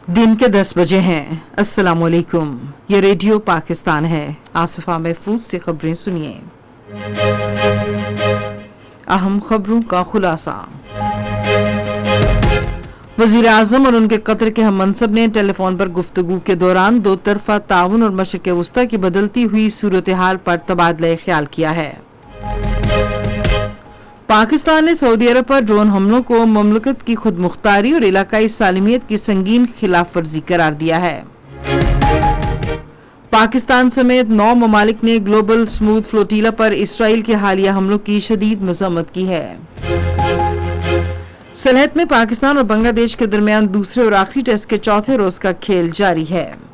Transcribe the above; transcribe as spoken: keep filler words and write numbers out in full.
दिन के दस बजे हैं। अस्सलाम वालेकुम। ये रेडियो पाकिस्तान है। आसिफा महफूज से खबरें सुनिए। अहम खबरों का खुलासा। वजीर आजम और उनके कतर के हम मनसब ने टेलीफोन पर गुफ्तगू के दौरान दो तरफा ताउन और मशरिक़ वस्ता की बदलती हुई सूरत हाल पर तबादला ख्याल किया है। पाकिस्तान ने सऊदी अरब पर ड्रोन हमलों को ममलकत की खुद मुख्तारी और इलाकाई सालिमियत की संगीन खिलाफ वर्जी करार दिया है। पाकिस्तान समेत नौ ममालिक ने ग्लोबल स्मूथ फ्लोटीला पर इसराइल के हालिया हमलों की शदीद मजम्मत की है। सलहट में पाकिस्तान और बांग्लादेश के दरमियान दूसरे और आखिरी टेस्ट के चौथे रोज का खेल जारी है।